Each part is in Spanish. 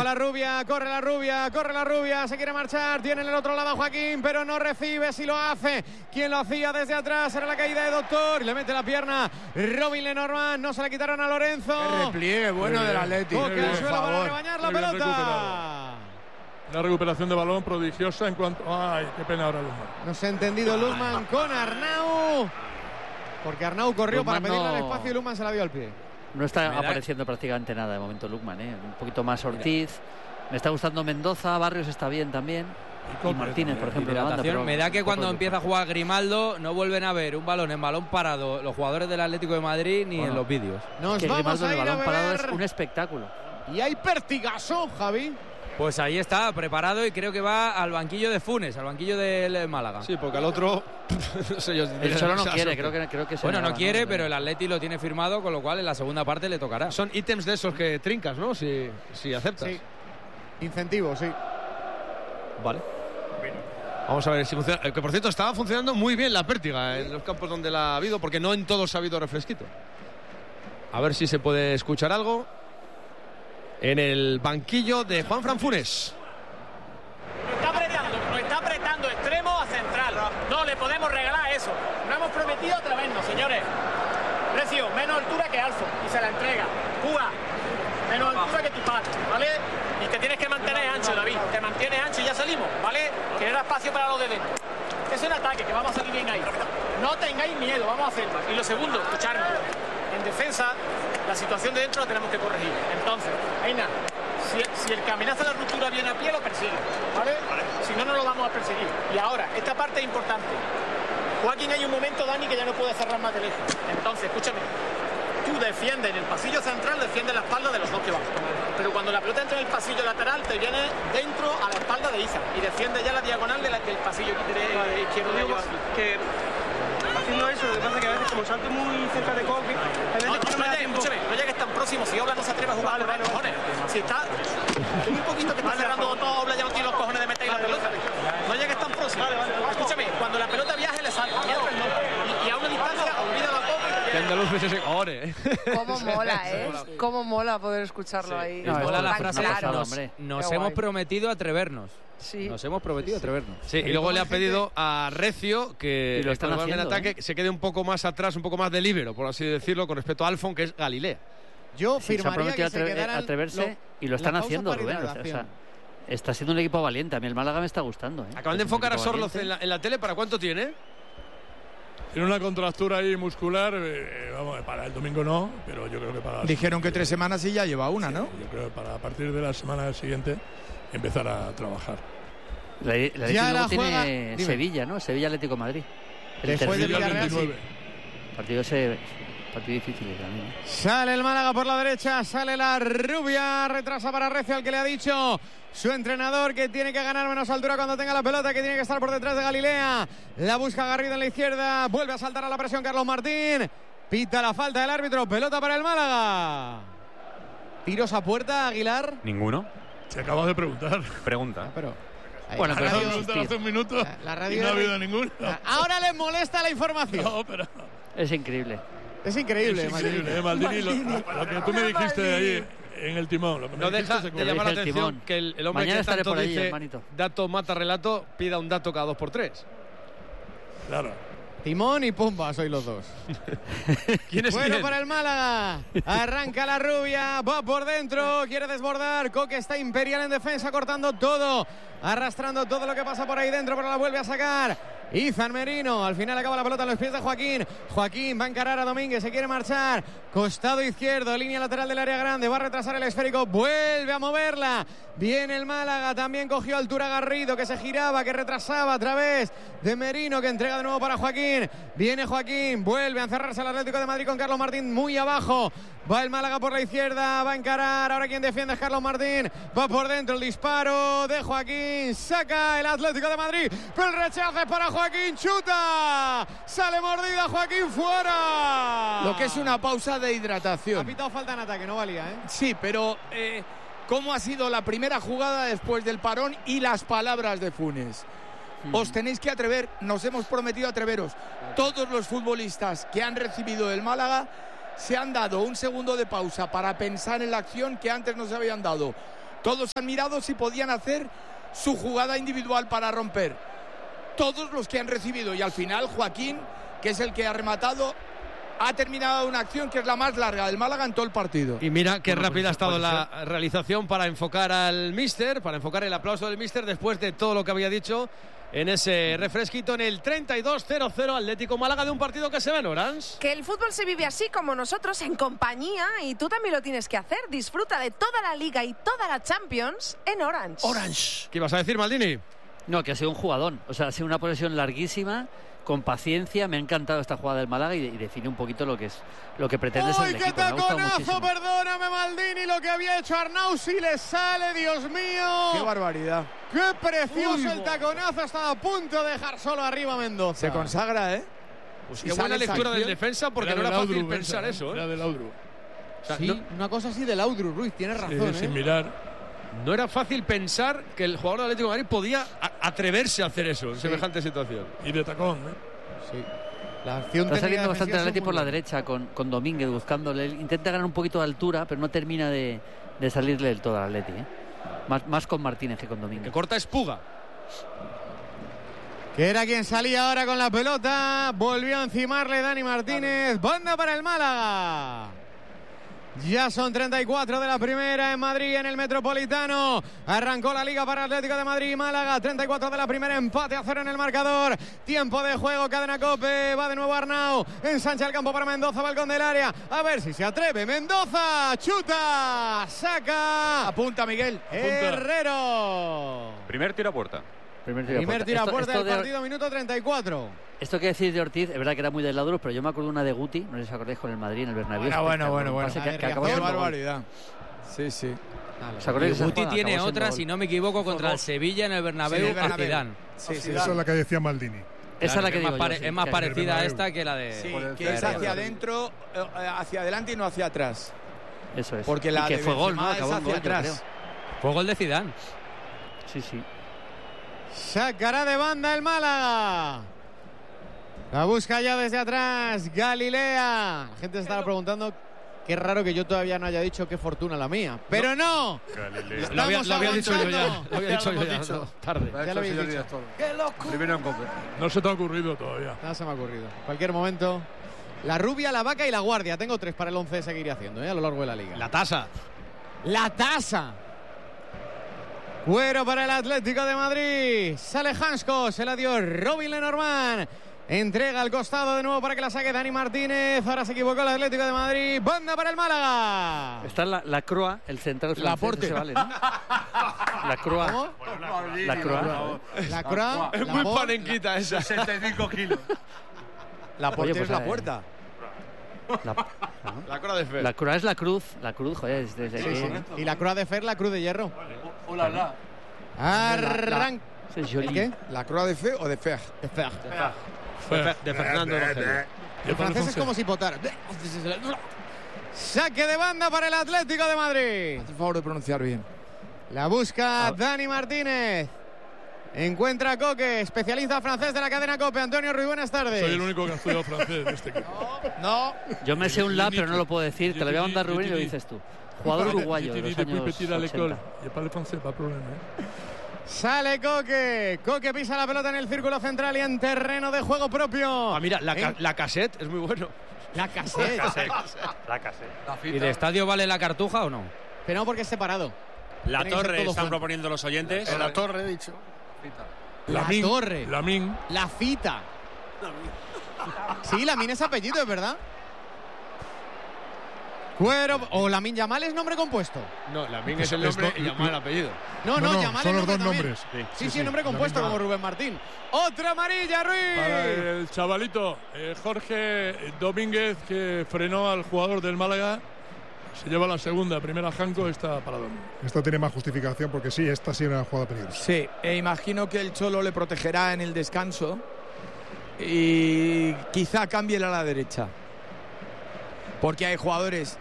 Ojo la rubia, corre la rubia, se quiere marchar, tiene en el otro lado a Joaquín, pero no recibe, si lo hace. Quien lo hacía desde atrás era la caída de Doctor, y le mete la pierna Robin Lenormand, no se la quitaron a Lorenzo. Qué repliegue bueno del Atleti. Toque al suelo para rebañar la pelota. Una recuperación de balón prodigiosa en cuanto... ¡Ay, qué pena ahora Luzman! No se ha entendido Luzman con Arnau, porque Arnau corrió Luzman para pedirle el espacio y Luzman se la dio al pie. No está apareciendo prácticamente nada de momento Lukman, un poquito más Ortiz. Me está gustando Mendoza, Barrios está bien también. Y Martínez, por ejemplo, la banda, pero me da que cuando empieza a jugar Grimaldo no vuelven a ver un balón en balón parado los jugadores del Atlético de Madrid ni en los vídeos. Nos vamos Grimaldo a en ir el balón a parado ver. es un espectáculo. Y hay Pertigaso, Javi. Pues ahí está, preparado, y creo que va al banquillo de Funes, al banquillo del Málaga. Sí, porque al otro no sé yo. Él solo no quiere, creo que bueno, no quiere, pero el Atleti lo tiene firmado, con lo cual en la segunda parte le tocará. Son ítems de esos que trincas, ¿no? Si aceptas. Sí. Incentivo, sí. Vale. Vamos a ver si funciona. Que por cierto estaba funcionando muy bien la pértiga en los campos donde la ha habido, porque no en todos ha habido refresquito. A ver si se puede escuchar algo. En el banquillo de Juanfran Funes. Nos está apretando extremo a central. No le podemos regalar eso. No hemos prometido atrevernos, señores. Precio, menos altura que Alfo y se la entrega. Juga, menos altura que tu padre, ¿vale? Y te tienes que mantener ancho, David. Te mantienes ancho y ya salimos, ¿vale? Tener espacio para los de dentro. Es un ataque, que vamos a salir bien ahí. No tengáis miedo, vamos a hacerlo. Y lo segundo, escucharme. En defensa, la situación de dentro la tenemos que corregir. Entonces, Aina, si el caminazo de la ruptura viene a pie, lo persigue, ¿vale? Si no, no lo vamos a perseguir. Y ahora, esta parte es importante. Joaquín, hay un momento, Dani, que ya no puede cerrar más de lejos. Entonces, escúchame. Tú defiendes en el pasillo central, defiendes la espalda de los dos que van. Pero cuando la pelota entra en el pasillo lateral, te viene dentro a la espalda de Isa y defiende ya la diagonal del pasillo izquierdo de ellos. Que haciendo eso, lo que pasa es que a veces como salto muy cerca de Coque, escúchame, no llegues tan próximo. Si Obla no se atreve a jugar, vale, cojones. Si está un poquito que está cerrando todo, Obla ya no tiene los cojones de meter la pelota. No llegues tan próximo. Escúchame, cuando la pelota viaje le salta. Y a una distancia, olvídalo a Coque. Que andaluz es ese ore. Cómo mola, cómo mola poder escucharlo ahí. No, mola la frase, claro. nos hemos prometido atrevernos. Sí. Nos hemos prometido atrevernos. Sí, y luego le ha pedido a Recio que lo están en haciendo, ataque se quede un poco más atrás, un poco más de líbero, por así decirlo, con respecto a Alfon, que es Galilea. Yo Sí, firmaría que se quedaran atreverse y lo están haciendo, Rubén. O sea, está siendo un equipo valiente. A mí el Málaga me está gustando. Acaban de enfocar a Sorloz en la tele. ¿Para cuánto tiene? Tiene una contractura ahí muscular, vamos, para el domingo no, pero yo creo que para... Dijeron que 3 semanas y ya lleva una, ¿no? Yo creo que para a partir de la semana siguiente empezar a trabajar. La Atlético tiene Sevilla, ¿no? Sevilla Atlético Madrid. Después del Villarreal, 29. Partido difícil también. Sale el Málaga por la derecha, sale la rubia, retrasa para Recio, al que le ha dicho su entrenador que tiene que ganar menos altura cuando tenga la pelota, que tiene que estar por detrás de Galilea. La busca Garrido en la izquierda, vuelve a saltar a la presión Carlos Martín. Pita la falta del árbitro, pelota para el Málaga. ¿Tiros a puerta, Aguilar? ¿Ninguno? Se acaba de preguntar. Pregunta. Pero Bueno, pero hace un minuto la radio y no ha habido ninguno. Ahora les molesta la información. No, pero... es increíble. Es increíble, Maldini, lo que tú me dijiste de ahí en el timón. Lo que me No deja de llamar la atención que el hombre Mañana que tanto por allí, dice hermanito. dato mata relato pida un dato cada 2x3. Claro. Timón y Pumba, sois los dos. ¿Quién es bueno quién? para el Málaga. Arranca la rubia, va por dentro, quiere desbordar. Coque está imperial en defensa, cortando todo, arrastrando todo lo que pasa por ahí dentro, pero la vuelve a sacar Izan Merino. Al final acaba la pelota en los pies de Joaquín. Joaquín va a encarar a Domínguez, se quiere marchar. Costado izquierdo, línea lateral del área grande, va a retrasar el esférico, vuelve a moverla. Viene el Málaga, también cogió altura Garrido, que se giraba, que retrasaba a través de Merino, que entrega de nuevo para Joaquín. Viene Joaquín, vuelve a encerrarse el Atlético de Madrid con Carlos Martín muy abajo. Va el Málaga por la izquierda, va a encarar. Ahora quien defiende es Carlos Martín. Va por dentro el disparo de Joaquín. Saca el Atlético de Madrid, pero el rechazo es para Joaquín. Chuta, sale mordida Joaquín, fuera. Lo que es una pausa de Ha hidratación. pitado falta en ataque, no valía, ¿eh? Sí, pero ¿cómo ha sido la primera jugada después del parón y las palabras de Funes? Os tenéis que atrever, nos hemos prometido atreveros. Todos los futbolistas que han recibido el Málaga se han dado un segundo de pausa para pensar en la acción que antes no se habían dado. Todos han mirado si podían hacer su jugada individual para romper. Todos los que han recibido. Y al final Joaquín, que es el que ha rematado, ha terminado una acción que es la más larga del Málaga en todo el partido. Y mira qué rápida ha estado la realización para enfocar al míster, para enfocar el aplauso del míster después de todo lo que había dicho en ese refresquito en el 32-0-0 Atlético Málaga de un partido que se ve en Orange. Que el fútbol se vive así como nosotros, en compañía, y tú también lo tienes que hacer. Disfruta de toda la Liga y toda la Champions en Orange. Orange. ¿Qué ibas a decir, Maldini? No, que ha sido un jugadón. O sea, ha sido una posesión larguísima, con paciencia. Me ha encantado esta jugada del Málaga y define un poquito lo que pretende ser el equipo. ¡Uy, qué taconazo! Perdóname, Maldini, lo que había hecho Arnau, si le sale, Dios mío. ¡Qué barbaridad! ¡Qué precioso el taconazo! Estaba a punto de dejar solo arriba a Mendoza. Se consagra, ¿eh? Pues qué buena lectura del defensa, porque no era fácil pensar eso, ¿eh? Era del Laudrup. O sea, sí, una cosa así del Laudrup, Ruiz, tienes razón, sin mirar. No era fácil pensar que el jugador del Atlético de Madrid podía atreverse a hacer eso en semejante situación. Y de tacón, ¿eh? Sí. La acción está saliendo bastante el Atlético por la derecha con Domínguez buscándole. Intenta ganar un poquito de altura, pero no termina de salirle del todo al Atlético, ¿eh? Más con Martínez que con Domínguez. Que corta es Puga. Que era quien salía ahora con la pelota. Volvió a encimarle Dani Martínez. Banda para el Málaga. Ya son 34 de la primera en Madrid, en el Metropolitano. Arrancó la Liga para Atlético de Madrid y Málaga. 34 de la primera, empate a 0 en el marcador. Tiempo de juego, cadena COPE. Va de nuevo Arnau. Ensancha el campo para Mendoza, balcón del área. A ver si se atreve. Mendoza, chuta, saca. Apunta, Miguel. Apunta. Herrero. Primer tiro a puerta. Primer tiro a puerta del partido, minuto 34. Esto que decís de Ortiz, es verdad que era muy del Laudrup, pero yo me acuerdo una de Guti, no sé si os acordáis, con el Madrid en el Bernabéu. Bueno. Qué barbaridad. Sí. ¿Os acordáis de Guti tiene otra, si no me equivoco, contra el Sevilla en el Bernabéu a Zidane. Sí, esa es la que decía Maldini. Esa es la que digo yo, es más parecida a esta que la de... Sí, que es hacia adentro, hacia adelante y no hacia atrás. Eso es. Porque la que de fue gol, ¿no? es hacia atrás. Fue gol de Zidane. Sí. Sacará de banda el Málaga. La busca ya desde atrás Galilea. La gente se estará preguntando, qué raro que yo todavía no haya dicho qué fortuna la mía. Pero no. Lo había dicho yo ya. Lo había dicho yo ya. Tarde. Ya lo habéis dicho. ¡Qué loco! Primero en COPE. No se te ha ocurrido todavía. Nada se me ha ocurrido. En cualquier momento. La rubia, la vaca y la guardia. Tengo 3 para el 11 de seguir haciendo, a lo largo de la liga. La tasa. La tasa. Cuero para el Atlético de Madrid. Sale Hansko, se la dio Robin Lenormand. Entrega al costado de nuevo para que la saque Dani Martínez. Ahora se equivocó el Atlético de Madrid. Banda para el Málaga. Está la Croix, el central francés. Se vale, ¿no? La Croix. ¿Cómo? La Croix. La Croix. Es muy panenquita esa. 65 kilos. La puerta es la puerta. La Croix de Fer. La Croix es la cruz, joder. Sí. Y la Croix de Fer, la cruz de hierro. Hola. ¿Qué? ¿La Croix de Fe o de Fer? De Fer. De Fernando Rogelio. El francés es como si potara. Saque de banda para el Atlético de Madrid. Haz el favor de pronunciar bien. La busca Dani Martínez. Encuentra a Coque, especialista francés de la cadena COPE. Antonio Ruiz, buenas tardes. Soy el único que ha estudiado francés de este equipo. No. Yo me sé un la, pero no lo puedo decir. Te lo voy a mandar, Rubén, y lo dices tú. Jugador uruguayo de los años 80. Sale Coque. Coque pisa la pelota en el círculo central y en terreno de juego propio. Ah, mira, la cassette es muy bueno. La cassette. La cassette. ¿Y de estadio vale la cartuja o no? Pero no, porque es separado. La torre están proponiendo los oyentes. La torre, he dicho. La torre. Lamin. La fita. Sí, Lamin es apellido, es verdad. Cuero. O Lamin Yamal es nombre compuesto. No, Lamin es el nombre y Yamal el apellido. No, Yamal son es los dos nombre nombres. Sí, nombre compuesto como Rubén Martín. Otra amarilla, Ruiz. Para el chavalito Jorge Domínguez, que frenó al jugador del Málaga. Se lleva la segunda, primera Janko, esta para Domínguez. Esta tiene más justificación porque sí, esta sí era una jugada peligrosa. Sí, imagino que el Cholo le protegerá en el descanso y quizá cambie a la derecha. Porque hay jugadores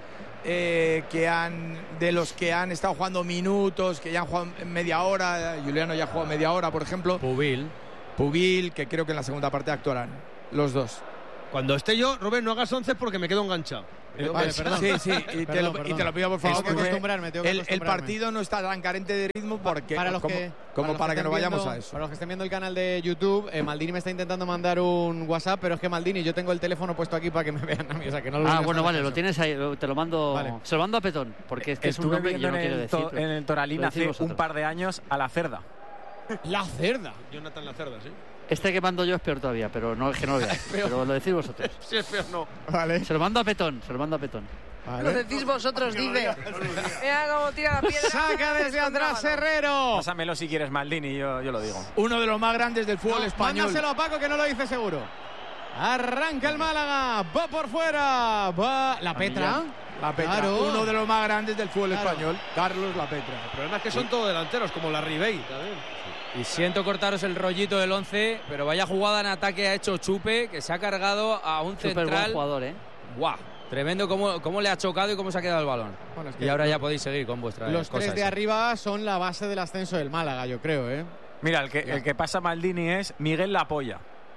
de los que han estado jugando minutos, que ya han jugado media hora. Juliano ya ha jugado media hora, por ejemplo. Pubil, que creo que en la segunda parte actuarán los dos. Cuando esté yo, Rubén, no hagas 11 porque me quedo enganchado. Vale, perdón. Sí, y te lo pido por favor. Tengo que acostumbrarme. El partido no está tan carente de ritmo porque para que no vayamos a eso. Para los que estén viendo el canal de YouTube, Maldini me está intentando mandar un WhatsApp, pero es que Maldini, yo tengo el teléfono puesto aquí para que me vean a mí, o sea que no lo bueno, vale, lo tienes ahí, te lo mando. Vale. Se lo mando a Petón, porque es que es un nombre que yo no quiero decir. En el Toralín hace un par de años a la Cerda. La Cerda. Jonathan La Cerda, sí. Este que mando yo es peor todavía, pero no es que no lo veáis. Pero lo decís vosotros. Si es peor, no. Vale. Se lo mando a Petón. Vale. Lo decís vosotros, dice. Mira cómo tira la piedra. Saca desde atrás Herrero. Pásamelo si quieres, Maldini, yo lo digo. Uno de los más grandes del fútbol español. Mándaselo a Paco que no lo dice seguro. Arranca el Málaga. Va por fuera. Va la Petra. La Petra, claro. Uno de los más grandes del fútbol español. Carlos La Petra. El problema es que son todos delanteros, como la Ribey también. Y siento cortaros el rollito del 11, pero vaya jugada en ataque ha hecho Chupe, que se ha cargado a un central. Buen jugador, ¿eh? ¡Guau! Tremendo cómo le ha chocado y cómo se ha quedado el balón. Bueno, es que y ahora ya podéis seguir con vuestras los cosas. Tres de arriba son la base del ascenso del Málaga, yo creo, ¿eh? Mira, el que pasa Maldini es Miguel La Polla.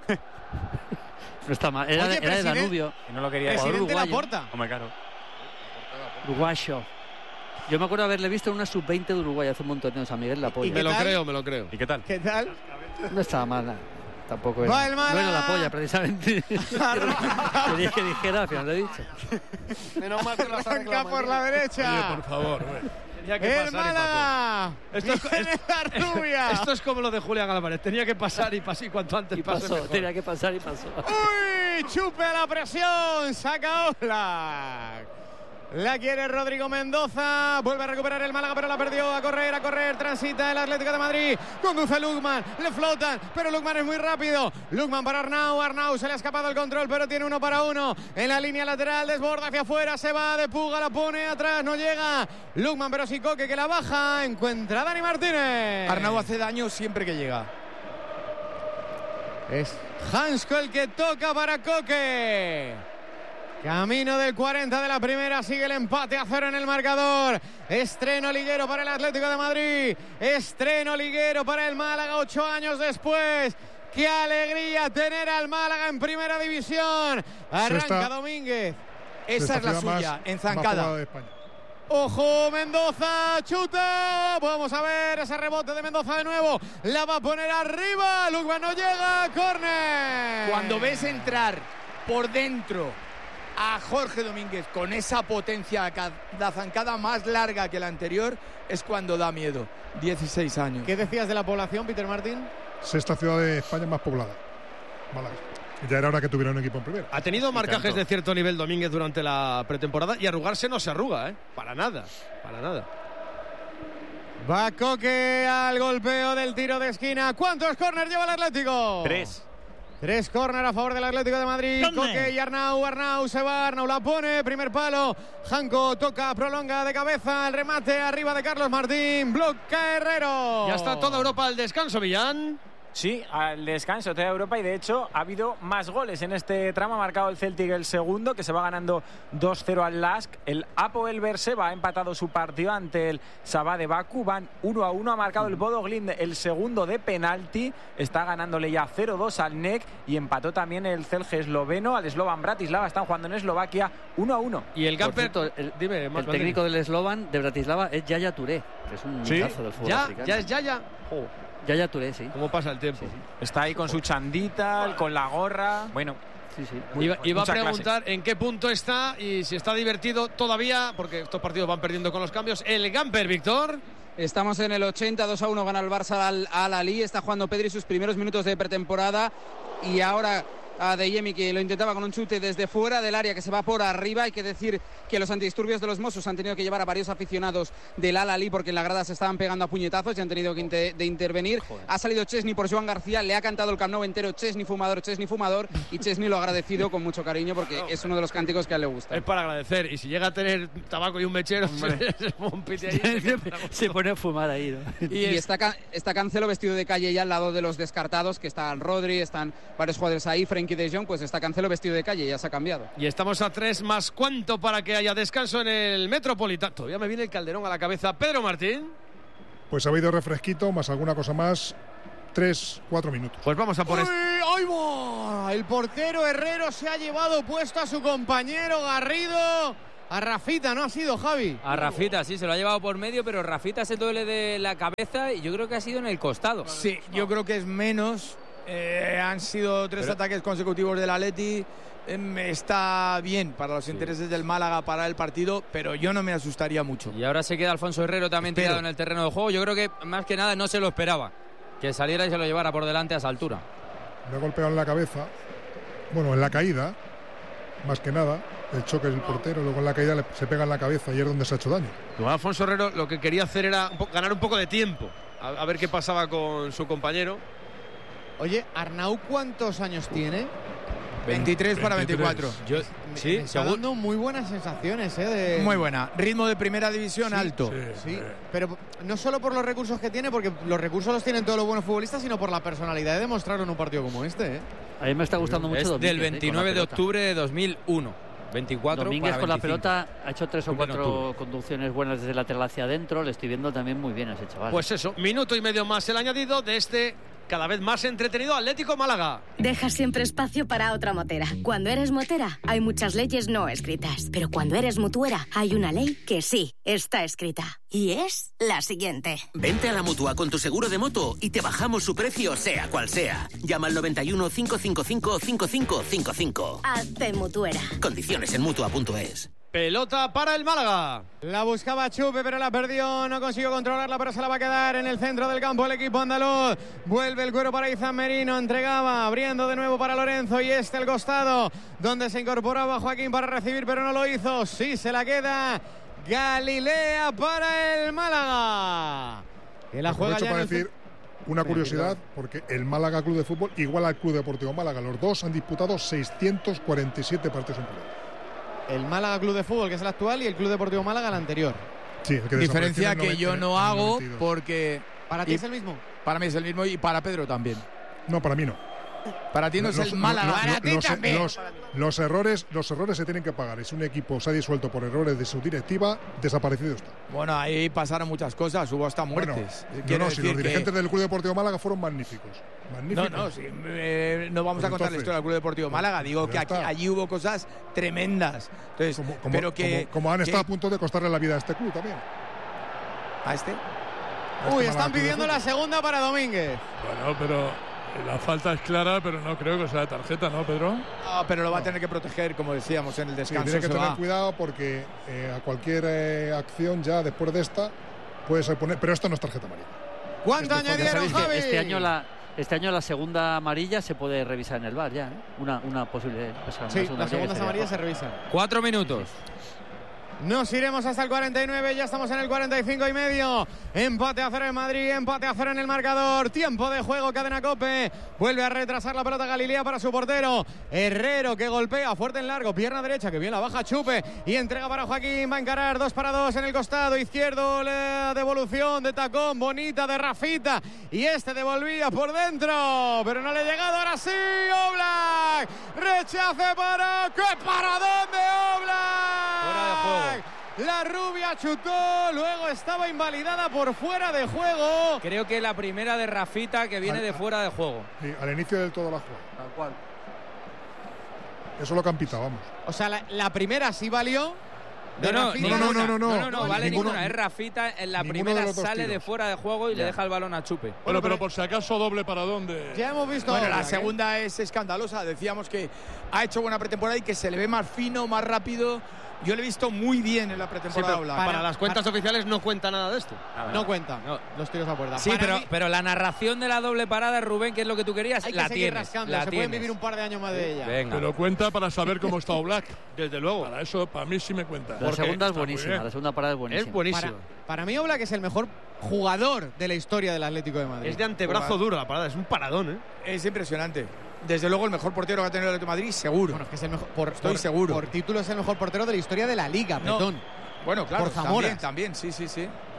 No está mal. Era de Danubio. Y no lo quería decir. Presidente Laporta. Hombre, claro. Uruguayo. Yo me acuerdo haberle visto en una sub-20 de Uruguay hace un montón de años a Miguel La Polla. Me lo creo. ¿Y qué tal? ¿Qué tal? No estaba mal. Tampoco era. Va el Málaga. No era La Polla, precisamente. Quería que dijera, al final lo he dicho. Menos mal que lo arranca por la derecha. Oye, por favor. El Málaga. La rubia. Esto es como lo de Julián Álvarez. Tenía que pasar y cuanto antes pase mejor. Tenía que pasar y pasó. Uy, Chupe a la presión. Saca Oblak. La quiere Rodrigo Mendoza. Vuelve a recuperar el Málaga, pero la perdió. A correr. Transita el Atlético de Madrid. Conduce Lukman. Le flotan, pero Lukman es muy rápido. Lukman para Arnau. Arnau se le ha escapado el control, pero tiene 1 para 1. En la línea lateral, desborda hacia afuera. Se va de Puga, la pone atrás. No llega Lukman, pero sí Coque que la baja. Encuentra a Dani Martínez. Arnau hace daño siempre que llega. Es Hansko el que toca para Coque. Camino del 40 de la primera, sigue el empate a 0 en el marcador. Estreno liguero para el Atlético de Madrid. Estreno liguero para el Málaga 8 años después. ¡Qué alegría tener al Málaga en primera división! Arranca Domínguez. Esa es la suya, en zancada. ¡Ojo, Mendoza! ¡Chuta! Vamos a ver ese rebote de Mendoza de nuevo. La va a poner arriba. Lukman no llega. ¡Córner! Cuando ves entrar por dentro a Jorge Domínguez con esa potencia, la zancada más larga que la anterior, es cuando da miedo. 16 años. ¿Qué decías de la población, Peter Martín? Sexta ciudad de España más poblada, Málaga. Ya era hora que tuviera un equipo en primera. Ha tenido marcajes de cierto nivel Domínguez durante la pretemporada y arrugarse no se arruga, ¿eh? Para nada. Va Coque al golpeo del tiro de esquina. ¿Cuántos córner lleva el Atlético? 3 córner a favor del Atlético de Madrid. Coque y Arnau se va. Arnau la pone. Primer palo. Janko toca, prolonga de cabeza. El remate arriba de Carlos Martín. Bloca Herrero. Ya está toda Europa al descanso, Millán. Sí, al descanso toda Europa y de hecho ha habido más goles en este tramo. Ha marcado el Celtic el segundo, que se va ganando 2-0 al Lask. El Apoel Berseba ha empatado su partido ante el Sabah de Bakú. Van 1-1. Ha marcado el Bodo Glimt el segundo de penalti. Está ganándole ya 0-2 al NEC y empató también el Celje esloveno al Slovan Bratislava. Están jugando en Eslovaquia 1-1. Y el Gamper, el técnico del Slovan de Bratislava es Yaya Touré, que es un cazo del fútbol africano. Ya es Yaya. Yaya Touré, sí. ¿Cómo pasa el tiempo? Sí. Está ahí con su chandita, con la gorra. Bueno, sí. Iba a preguntar en qué punto está y si está divertido todavía, porque estos partidos van perdiendo con los cambios. El Gamper, Víctor. Estamos en el 80, 2-1 gana el Barça al Al-Ahly. Está jugando Pedri sus primeros minutos de pretemporada y ahora a Deyemi, que lo intentaba con un chute desde fuera del área, que se va por arriba. Hay que decir que los antidisturbios de los Mossos han tenido que llevar a varios aficionados del Al-Ahly porque en la grada se estaban pegando a puñetazos y han tenido que intervenir. Joder. Ha salido Chesney por Joan García, le ha cantado el Camp Nou entero: Chesney fumador, y Chesney lo ha agradecido con mucho cariño porque es uno de los cánticos que a él le gusta. Es para agradecer, y si llega a tener tabaco y un mechero, se pone a fumar ahí, ¿no? Y está Cancelo vestido de calle ya al lado de los descartados, que están Rodri, están varios jugadores ahí, Frenkie de Jong, pues está Cancelo vestido de calle, ya se ha cambiado. Y estamos a 3 más cuánto para que haya descanso en el Metropolitano. Todavía me viene el Calderón a la cabeza. Pedro Martín. Pues ha habido refresquito, más alguna cosa más. 3-4 minutos. Pues vamos a poner... ¡Ay, va! El portero Herrero se ha llevado puesto a su compañero Garrido. A Rafita, ¿no ha sido, Javi? A Rafita, sí, se lo ha llevado por medio, pero Rafita se duele de la cabeza y yo creo que ha sido en el costado. Sí, yo creo que es menos. Han sido 3 ataques consecutivos del Atleti. Está bien para los intereses del Málaga para el partido, pero yo no me asustaría mucho. Y ahora se queda Alfonso Herrero también tirado en el terreno de juego. Yo creo que más que nada no se lo esperaba, que saliera y se lo llevara por delante a esa altura. Le ha golpeado en la cabeza, bueno, en la caída, más que nada. El choque del portero, luego en la caída se pega en la cabeza y es donde se ha hecho daño. Alfonso Herrero lo que quería hacer era ganar un poco de tiempo, a ver qué pasaba con su compañero. Oye, Arnau, ¿cuántos años tiene? 23 para 24. Me está dando muy buenas sensaciones, ¿eh? Muy buena. Ritmo de primera división alto. Sí, pero no solo por los recursos que tiene, porque los recursos los tienen todos los buenos futbolistas, sino por la personalidad de demostrarlo en un partido como este, ¿eh? A mí me está gustando mucho Domínguez, del 29 de octubre de 2001. 24 Domínguez para con 25. la pelota ha hecho 3 o 4 conducciones buenas desde lateral hacia adentro. Le estoy viendo también muy bien a ese chaval. Pues eso, minuto y medio más el añadido de este cada vez más entretenido Atlético Málaga. Deja siempre espacio para otra motera. Cuando eres motera, hay muchas leyes no escritas. Pero cuando eres mutuera, hay una ley que sí está escrita. Y es la siguiente. Vente a la Mutua con tu seguro de moto y te bajamos su precio sea cual sea. Llama al 91 555 5555. Hazte mutuera. Condiciones en Mutua.es. Pelota para el Málaga. La buscaba Chupe, pero la perdió. No consiguió controlarla, pero se la va a quedar en el centro del campo el equipo andaluz. Vuelve el cuero para Izan Merino. Entregaba, abriendo de nuevo para Lorenzo. Y el costado, donde se incorporaba Joaquín para recibir, pero no lo hizo. Sí, se la queda Galilea para el Málaga. Que la juega ya para decir una curiosidad, porque el Málaga Club de Fútbol igual al Club Deportivo Málaga. Los dos han disputado 647 partidos en pelota. El Málaga Club de Fútbol, que es el actual, y el Club Deportivo Málaga, el anterior. Sí, el que diferencia que yo no hago, porque... ¿Para ti es el mismo? Para mí es el mismo y para Pedro también. No, para mí no. Para ti no es el Málaga. Para ti también. Los errores se tienen que pagar. Es un equipo, se ha disuelto por errores de su directiva, desaparecido está. Bueno, ahí pasaron muchas cosas, hubo hasta muertes. Bueno, si los dirigentes del Club Deportivo Málaga fueron magníficos. No vamos a contar la historia del Club Deportivo Málaga. Digo que allí hubo cosas tremendas. Entonces, como han estado a punto de costarle la vida a este club también. ¿A este? Uy, están pidiendo la segunda para Domínguez. Bueno, pero la falta es clara, pero no creo que sea de tarjeta, ¿no, Pedro? No, pero lo va a tener que proteger, como decíamos, en el descanso. Tiene que tener cuidado porque a cualquier acción ya después de esta puede ser poner, pero esto no es tarjeta amarilla. ¿Cuánto añadieron, Javi? Este año la segunda amarilla se puede revisar en el VAR ya, ¿eh? Una posible. Sí, las segundas amarillas se revisan. 4 minutos. Nos iremos hasta el 49, ya estamos en el 45 y medio. Empate a 0 en Madrid, empate a 0 en el marcador. Tiempo de juego, Cadena COPE. Vuelve a retrasar la pelota Galilea para su portero. Herrero, que golpea fuerte en largo, pierna derecha, que bien la baja Chupe. Y entrega para Joaquín, va a encarar 2 para 2 en el costado izquierdo. La devolución de tacón, bonita de Rafita. Y devolvía por dentro, pero no le ha llegado. Ahora sí, Oblak. Rechace para... ¡Qué paradón de Oblak! Fuera de juego. La rubia chutó, luego estaba invalidada por fuera de juego. Creo que la primera de Rafita que viene de fuera de juego. Sí, al inicio del todo la jugada. Tal cual. Eso lo que han pitado, vamos. O sea, la primera sí valió. No, vale ninguna. Es Rafita, en la primera sale de fuera de juego y le deja el balón a Chupe. Bueno, pero por si acaso doble para dónde. Ya hemos visto. Bueno, la segunda es escandalosa. Decíamos que ha hecho buena pretemporada y que se le ve más fino, más rápido. Yo le he visto muy bien en la pretemporada. Sí, para las cuentas oficiales no cuenta nada de esto. No cuenta los tiros a puerta. Sí, pero la narración de la doble parada, Rubén, que es lo que tú querías, hay la que seguir tienes. rascando. Se pueden vivir un par de años más de ella. Venga. Pero cuenta para saber cómo está Oblak. Desde luego. Para eso, para mí sí me cuenta. La segunda es buenísima. La segunda parada es buenísima. Es buenísima. Para mí Oblak es el mejor jugador de la historia del Atlético de Madrid. Es de antebrazo duro la parada, es un paradón, ¿eh? Es impresionante. Desde luego el mejor portero que ha tenido el Atlético de Madrid, seguro. Bueno, es que es el mejor, estoy seguro. Por título es el mejor portero de la historia de la Liga, Petón. Bueno, claro, por Zamora. También, sí.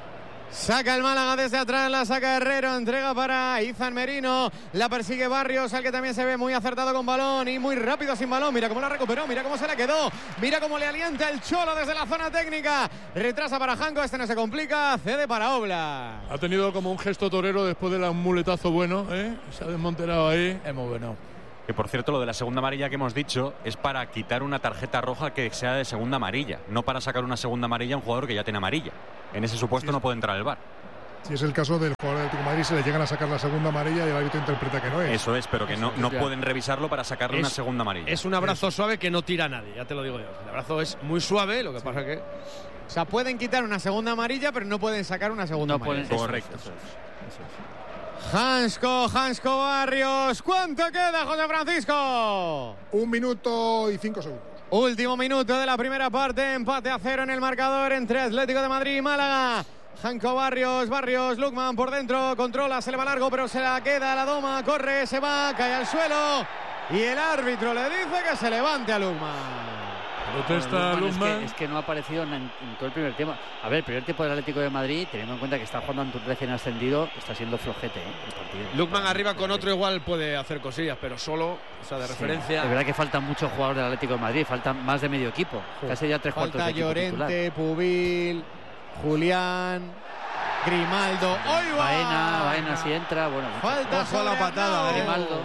Saca el Málaga desde atrás, la saca Herrero, entrega para Izan Merino, la persigue Barrios, al que también se ve muy acertado con balón y muy rápido sin balón. Mira cómo la recuperó, mira cómo se la quedó, mira cómo le alienta el Cholo desde la zona técnica. Retrasa para Janko, este no se complica, cede para Obla. Ha tenido como un gesto torero después del muletazo bueno, se ha desmonterado ahí. Es muy bueno. Que por cierto, lo de la segunda amarilla que hemos dicho es para quitar una tarjeta roja que sea de segunda amarilla, no para sacar una segunda amarilla a un jugador que ya tiene amarilla. En ese supuesto no puede entrar el VAR. Si es el caso del jugador del Atlético de Madrid, se le llegan a sacar la segunda amarilla y el árbitro interpreta que no es. Eso es, pero que no pueden revisarlo para sacarle una segunda amarilla. Es un abrazo suave que no tira a nadie, ya te lo digo yo. El abrazo es muy suave, lo que pasa que... O sea, pueden quitar una segunda amarilla, pero no pueden sacar una segunda amarilla. Correcto. Eso es. Hansko Barrios. ¿Cuánto queda, José Francisco? 1 minuto y 5 segundos. Último minuto de la primera parte. Empate a 0 en el marcador entre Atlético de Madrid y Málaga. Hansko Barrios, Lukman por dentro, controla, se le va largo, pero se la queda, la doma, corre, se va, cae al suelo. Y el árbitro le dice que se levante a Lukman. Protesta Lukman. Es que no ha aparecido en todo el primer tiempo. A ver, el primer tiempo del Atlético de Madrid, teniendo en cuenta que está jugando ante un recién ascendido, está siendo flojete el partido. Lukman arriba con otro igual puede hacer cosillas, pero solo, o sea, de referencia. Es verdad que faltan muchos jugadores del Atlético de Madrid, faltan más de medio equipo. Casi ya 3/4 Falta de equipo Llorente, titular. Pubil, Julián, Grimaldo. ¡Hoy va! Baena si entra, bueno. Falta ojo a la patada de Grimaldo.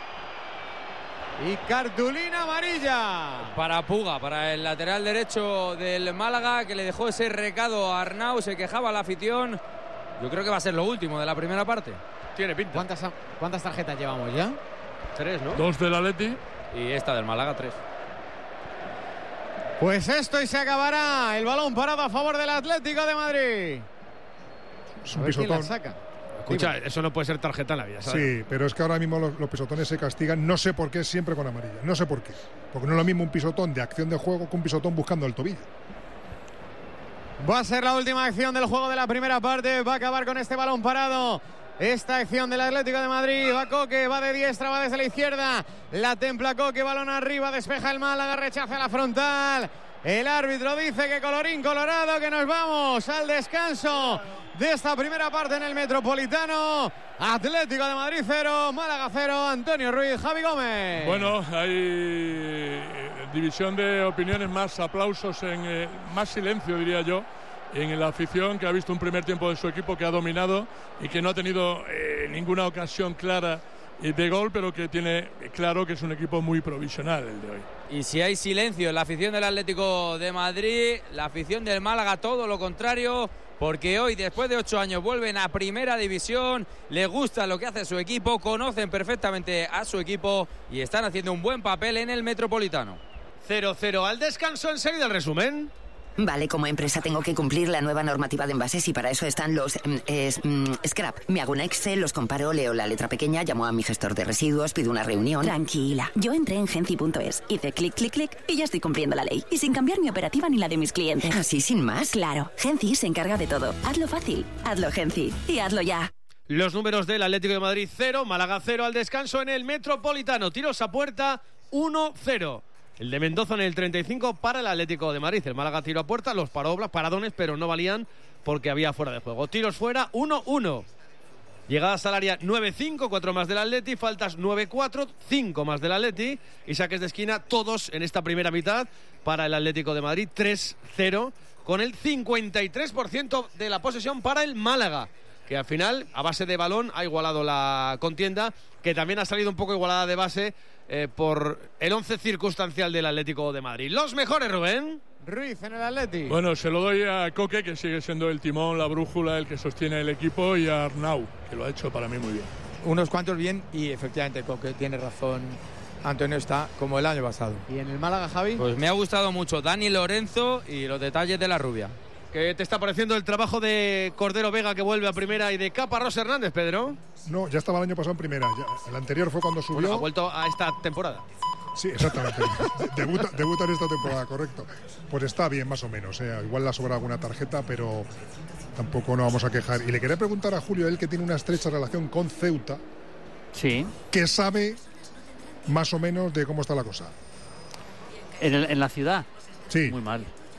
Y cartulina amarilla para Puga, para el lateral derecho del Málaga, que le dejó ese recado a Arnau, se quejaba la afición. Yo creo que va a ser lo último de la primera parte. Tiene pinta. ¿Cuántas tarjetas llevamos ya? 3, ¿no? 2 del Atleti. Y esta del Málaga, 3. Pues esto y se acabará. El balón parado a favor del Atlético de Madrid. Es A un ver quién la pisotón. saca. Escucha, eso no puede ser tarjeta en la vida, ¿sabes? Sí, pero es que ahora mismo los pisotones se castigan, no sé por qué, siempre con amarilla. No sé por qué. Porque no es lo mismo un pisotón de acción de juego que un pisotón buscando el tobillo. Va a ser la última acción del juego de la primera parte. Va a acabar con este balón parado. Esta acción del Atlético de Madrid. Va Coque, va de diestra, va desde la izquierda. La templa Coque, balón arriba, despeja el Málaga, rechaza la frontal. El árbitro dice que colorín colorado, que nos vamos al descanso de esta primera parte en el Metropolitano. Atlético de Madrid 0, Málaga 0, Antonio Ruiz, Javi Gómez. Bueno, hay división de opiniones, más aplausos, más silencio diría yo, en la afición, que ha visto un primer tiempo de su equipo que ha dominado y que no ha tenido ninguna ocasión clara de gol, pero que tiene claro que es un equipo muy provisional el de hoy. Y si hay silencio en la afición del Atlético de Madrid, la afición del Málaga todo lo contrario, porque hoy, después de 8 años, vuelven a Primera División, les gusta lo que hace su equipo, conocen perfectamente a su equipo y están haciendo un buen papel en el Metropolitano. 0-0 al descanso, enseguida el resumen. Vale, como empresa tengo que cumplir la nueva normativa de envases y para eso están los scrap. Me hago un Excel, los comparo, leo la letra pequeña, llamo a mi gestor de residuos, pido una reunión. Tranquila, yo entré en Genci.es, hice clic, clic, clic y ya estoy cumpliendo la ley. Y sin cambiar mi operativa ni la de mis clientes. ¿Así sin más? Claro, Genci se encarga de todo. Hazlo fácil, hazlo Genci y hazlo ya. Los números del Atlético de Madrid 0, Málaga 0 al descanso en el Metropolitano. Tiros a puerta 1-0. El de Mendoza en el 35 para el Atlético de Madrid. El Málaga tiro a puerta, los paró Obla, paradones, pero no valían porque había fuera de juego. Tiros fuera 1-1. Llegadas al área 9-5, 4 más del Atleti, faltas 9-4, 5 más del Atleti y saques de esquina todos en esta primera mitad para el Atlético de Madrid 3-0 con el 53% de la posesión para el Málaga, que al final a base de balón ha igualado la contienda, que también ha salido un poco igualada de base por el 11 circunstancial del Atlético de Madrid. Los mejores, Rubén. Ruiz en el Atleti. Bueno, se lo doy a Coque, que sigue siendo el timón, la brújula, el que sostiene el equipo, y a Arnau, que lo ha hecho para mí muy bien. Unos cuantos bien y efectivamente Coque tiene razón. Antonio está como el año pasado. ¿Y en el Málaga, Javi? Pues me ha gustado mucho Dani Lorenzo y los detalles de la rubia. ¿Qué te está pareciendo el trabajo de Cordero Vega, que vuelve a primera, y de Caparrós Hernández, Pedro? No, ya estaba el año pasado en primera. El anterior fue cuando subió. Bueno, ha vuelto a esta temporada. Sí, exactamente. debuta en esta temporada, correcto. Pues está bien, más o menos. Igual le ha sobrado alguna tarjeta, pero tampoco nos vamos a quejar. Y le quería preguntar a Julio, él que tiene una estrecha relación con Ceuta. Sí. ¿Qué sabe más o menos de cómo está la cosa? ¿En la ciudad? Sí. Muy mal.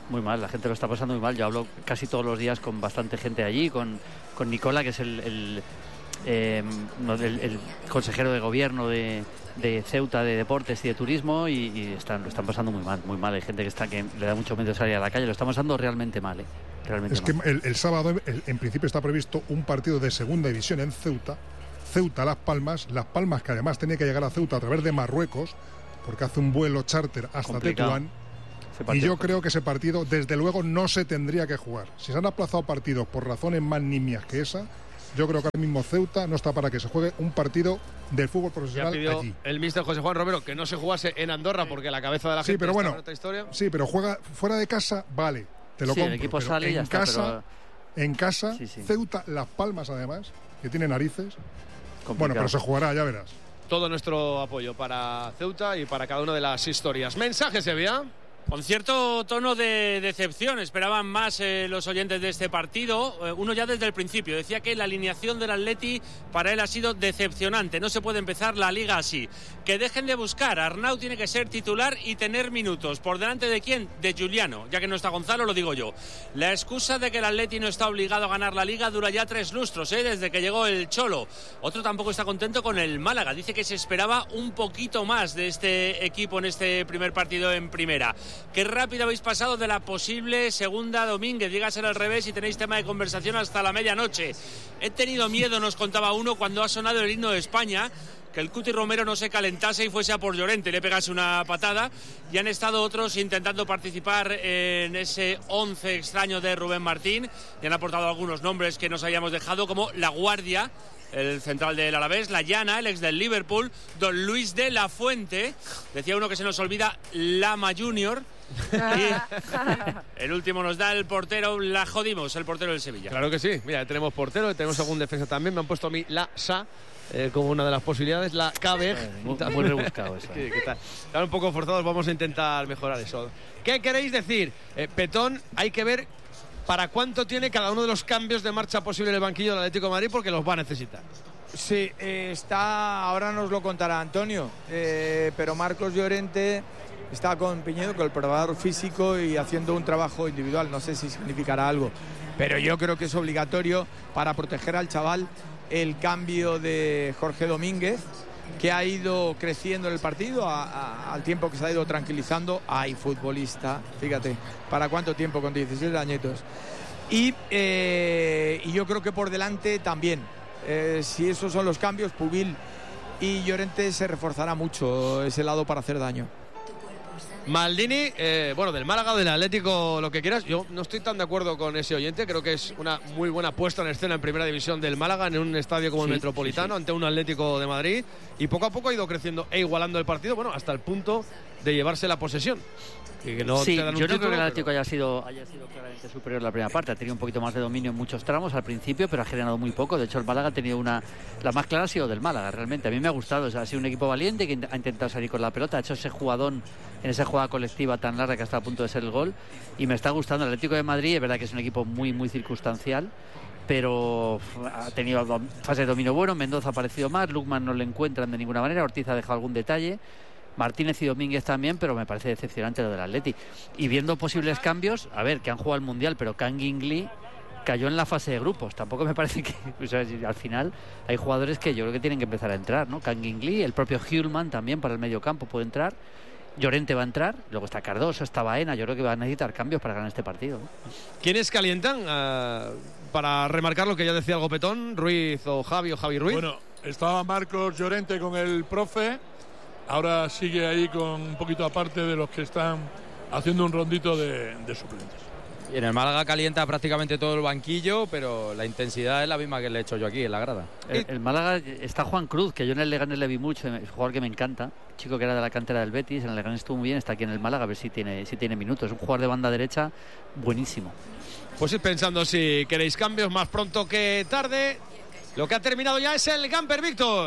Muy mal, la gente lo está pasando muy mal. Yo hablo casi todos los días con bastante gente allí, con Nicola, que es el consejero de gobierno de Ceuta, de deportes y de turismo, y lo están pasando muy mal. Hay gente que le da mucho miedo salir a la calle. Lo están pasando realmente mal, realmente mal. Que el sábado en principio está previsto un partido de segunda división en Ceuta, Las Palmas que además tenía que llegar a Ceuta a través de Marruecos, porque hace un vuelo charter hasta Tetuán. Y yo creo que ese partido desde luego no se tendría que jugar. Si se han aplazado partidos por razones más nimias que esa, yo creo que ahora mismo Ceuta no está para que se juegue un partido del fútbol profesional allí. El míster José Juan Romero que no se jugase en Andorra porque la cabeza de la gente pero bueno, está en otra historia. Sí, pero juega fuera de casa, vale, te lo compro. El equipo sale y ya está, en casa, Ceuta, Las Palmas además, que tiene narices. Complicado. Bueno, pero se jugará, ya verás. Todo nuestro apoyo para Ceuta y para cada una de las historias. Mensaje, Sevilla. Con cierto tono de decepción, esperaban más los oyentes de este partido. Uno ya desde el principio decía que la alineación del Atleti para él ha sido decepcionante. No se puede empezar la liga así. Que dejen de buscar. Arnau tiene que ser titular y tener minutos. ¿Por delante de quién? De Giuliano. Ya que no está Gonzalo, lo digo yo. La excusa de que el Atleti no está obligado a ganar la liga dura ya 3 lustros, desde que llegó el Cholo. Otro tampoco está contento con el Málaga. Dice que se esperaba un poquito más de este equipo en este primer partido en primera. Qué rápido habéis pasado de la posible segunda Domínguez. Llega a ser al revés y tenéis tema de conversación hasta la medianoche. He tenido miedo, nos contaba uno, cuando ha sonado el himno de España, que el Cuti Romero no se calentase y fuese a por Llorente y le pegase una patada. Y han estado otros intentando participar en ese 11 extraño de Rubén Martín. Y han aportado algunos nombres que nos habíamos dejado, como La Guardia, el central del Alavés, La Llana, el ex del Liverpool, Don Luis de la Fuente, decía uno que se nos olvida, Lama Junior, y el último nos da el portero, la jodimos, el portero del Sevilla. Claro que sí, mira, tenemos portero, tenemos algún defensa también, me han puesto a mí la Sa como una de las posibilidades, la Cabej. Muy rebuscado eso. ¿Qué tal? Están un poco forzados, vamos a intentar mejorar eso. ¿Qué queréis decir? Petón, hay que ver para cuánto tiene cada uno de los cambios de marcha posible en el banquillo del Atlético de Madrid, porque los va a necesitar. Sí, ahora nos lo contará Antonio, pero Marcos Llorente está con Piñedo, con el preparador físico, y haciendo un trabajo individual. No sé si significará algo, pero yo creo que es obligatorio para proteger al chaval el cambio de Jorge Domínguez, que ha ido creciendo en el partido al tiempo que se ha ido tranquilizando. Hay futbolista, fíjate, ¿para cuánto tiempo con 16 añitos? Y yo creo que por delante también, si esos son los cambios, Pubil y Llorente, se reforzará mucho ese lado para hacer daño. Maldini, del Málaga o del Atlético, lo que quieras. Yo no estoy tan de acuerdo con ese oyente. Creo que es una muy buena puesta en escena en primera división del Málaga, en un estadio como el Metropolitano, ante un Atlético de Madrid, y poco a poco ha ido creciendo e igualando el partido, hasta el punto de llevarse la posesión. Y que no te dan un yo no título, creo que el Atlético haya sido claramente superior en la primera parte. Ha tenido un poquito más de dominio en muchos tramos al principio, pero ha generado muy poco. De hecho, el Málaga ha tenido la más clara ha sido del Málaga, realmente. A mí me ha gustado. Ha sido un equipo valiente que ha intentado salir con la pelota, ha hecho ese jugadón en esa jugada colectiva tan larga que está a punto de ser el gol, y me está gustando. El Atlético de Madrid es verdad que es un equipo muy, muy circunstancial, pero ha tenido fase de dominio bueno. Mendoza ha aparecido más, Lukman no le encuentran de ninguna manera, Ortiz ha dejado algún detalle, Martínez y Domínguez también, pero me parece decepcionante lo del Atleti. Y viendo posibles cambios, a ver, que han jugado al Mundial, pero Kangin Lee cayó en la fase de grupos. Tampoco me parece que, al final hay jugadores que yo creo que tienen que empezar a entrar, ¿no? Kangin Lee, el propio Hjulman también para el medio campo puede entrar, Llorente va a entrar, luego está Cardoso, está Baena. Yo creo que va a necesitar cambios para ganar este partido, ¿no? ¿Quiénes calientan para remarcar lo que ya decía algo Petón? ¿Ruiz o Javi Ruiz? Bueno, estaba Marcos Llorente con el profe. Ahora sigue ahí con un poquito aparte de los que están haciendo un rondito de suplentes. Y en el Málaga calienta prácticamente todo el banquillo, pero la intensidad es la misma que le he hecho yo aquí en la grada. El Málaga está Juan Cruz, que yo en el Leganés le vi mucho, es un jugador que me encanta, chico que era de la cantera del Betis, en el Leganés estuvo muy bien, está aquí en el Málaga, a ver si tiene minutos. Es un jugador de banda derecha buenísimo. Pues ir pensando si queréis cambios más pronto que tarde. Lo que ha terminado ya es el Gamper, Víctor.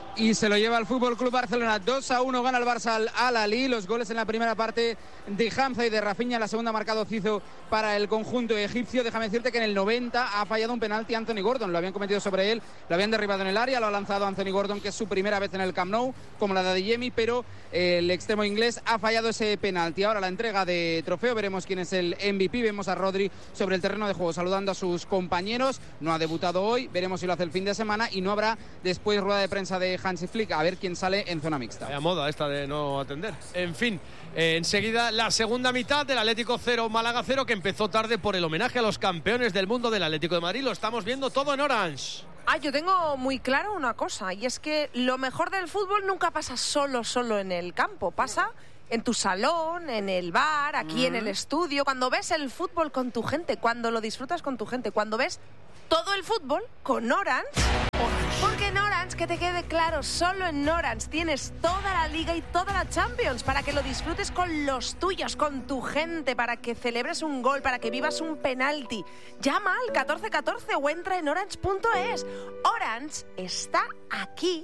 Y se lo lleva el Fútbol Club Barcelona. 2-1 gana el Barça al Al-Ahly. Los goles en la primera parte de Hamza y de Rafinha. La segunda marcado Cizo para el conjunto egipcio. Déjame decirte que en el 90 ha fallado un penalti Anthony Gordon. Lo habían cometido sobre él, lo habían derribado en el área, lo ha lanzado Anthony Gordon, que es su primera vez en el Camp Nou, como la de Adeyemi, pero el extremo inglés ha fallado ese penalti. Ahora la entrega de trofeo, veremos quién es el MVP. Vemos a Rodri sobre el terreno de juego saludando a sus compañeros. No ha debutado hoy, veremos si lo hace el fin de semana, y no habrá después rueda de prensa de Hansi Flick, a ver quién sale en zona mixta. Vaya moda esta de no atender. En fin, enseguida la segunda mitad del Atlético 0, Málaga 0, que empezó tarde por el homenaje a los campeones del mundo del Atlético de Madrid. Lo estamos viendo todo en Orange. Yo tengo muy claro una cosa, y es que lo mejor del fútbol nunca pasa solo en el campo, pasa en tu salón, en el bar, aquí en el estudio, cuando ves el fútbol con tu gente, cuando lo disfrutas con tu gente, cuando ves todo el fútbol con Orange. Porque en Orange, que te quede claro, solo en Orange tienes toda la Liga y toda la Champions para que lo disfrutes con los tuyos, con tu gente, para que celebres un gol, para que vivas un penalti. Llama al 1414 o entra en orange.es. Orange está aquí.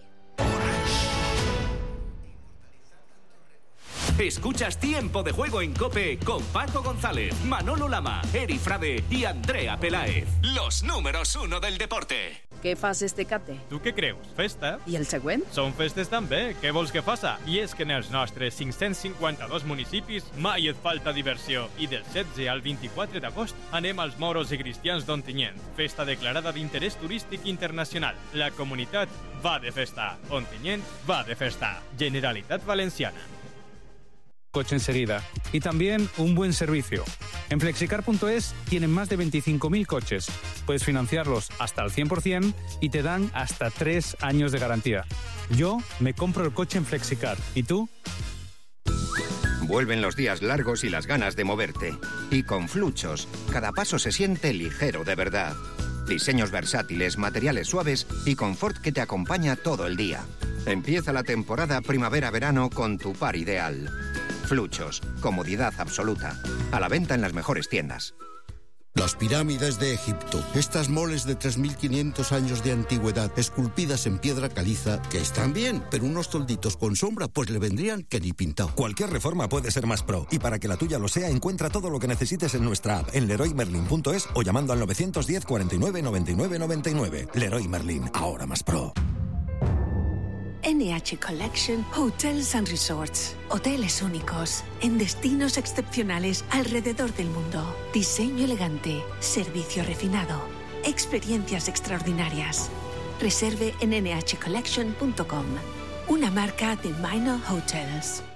Escuchas Tiempo de Juego en COPE con Paco González, Manolo Lama, Eri Frade y Andrea Peláez. Los números 1 del deporte. Què fas este capte? Tu què creus? Festa? I el següent? Són festes també. Què vols que faça? I és que en els nostres 552 municipis mai et falta diversió. I del 16 al 24 d'agost anem als Moros i Cristians d'Ontinyent. Festa declarada d'interès turístic internacional. La comunitat va de festa. Ontinyent va de festa. Generalitat Valenciana. Coche enseguida y también un buen servicio. En Flexicar.es tienen más de 25.000 coches. Puedes financiarlos hasta el 100% y te dan hasta 3 años de garantía. Yo me compro el coche en Flexicar. ¿Y tú? Vuelven los días largos y las ganas de moverte. Y con Fluchos, cada paso se siente ligero de verdad. Diseños versátiles, materiales suaves y confort que te acompaña todo el día. Empieza la temporada primavera-verano con tu par ideal. Fluchos, comodidad absoluta. A la venta en las mejores tiendas. Las pirámides de Egipto, estas moles de 3.500 años de antigüedad, esculpidas en piedra caliza, que están bien, pero unos tolditos con sombra pues le vendrían que ni pintado. Cualquier reforma puede ser más pro, y para que la tuya lo sea, encuentra todo lo que necesites en nuestra app, en leroymerlin.es o llamando al 910 49 99 99. Leroy Merlin, ahora más pro. NH Collection Hotels and Resorts. Hoteles únicos, en destinos excepcionales alrededor del mundo. Diseño elegante, servicio refinado, experiencias extraordinarias. Reserve en nhcollection.com. Una marca de Minor Hotels.